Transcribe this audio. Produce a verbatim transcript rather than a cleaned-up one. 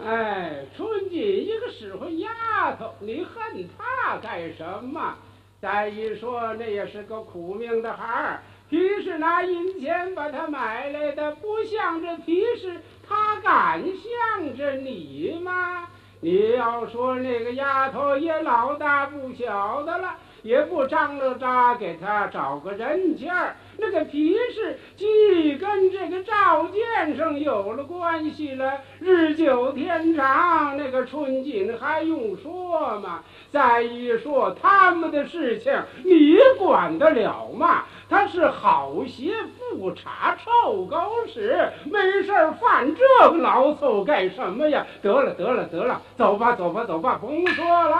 哎，春锦一个使唤丫头，你恨她干什么？再一说，那也是个苦命的孩儿，皮是拿银钱把他买来的，不像这皮是，他敢向着你吗？你要说那个丫头也老大不小的了，也不张罗着给他找个人家儿，那个皮是既跟这个赵建生有了关系了，日久天长，那个春锦还用说吗？再一说他们的事情，你管得了吗？他是好鞋不查臭狗屎，没事犯这个牢骚干什么呀？得了得了得了，走吧走吧走吧，甭说了。